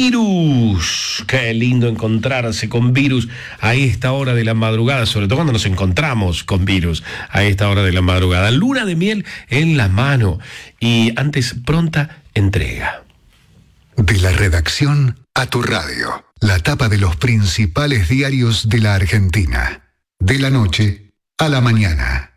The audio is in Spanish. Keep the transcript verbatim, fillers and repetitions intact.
Virus. Qué lindo encontrarse con Virus a esta hora de la madrugada, sobre todo cuando nos encontramos con Virus a esta hora de la madrugada. Luna de miel en la mano y antes pronta entrega. De la redacción a tu radio. La tapa de los principales diarios de la Argentina. De la noche a la mañana.